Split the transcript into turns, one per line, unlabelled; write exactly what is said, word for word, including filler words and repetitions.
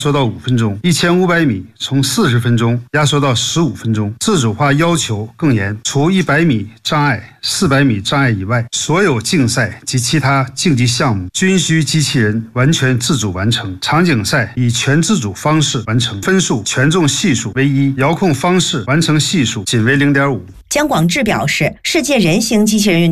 缩到五分钟，一千五百米从四十分钟压缩到十五分钟。自主化要求更严，除一百米障碍、四百米障碍以外，所有竞赛及其他竞技项目均需机器人完全自主完成。场景赛以全自主方式完成，分数权重系数为一，遥控方式完成系数仅为零点五。
姜广智表示，世界人形机器人运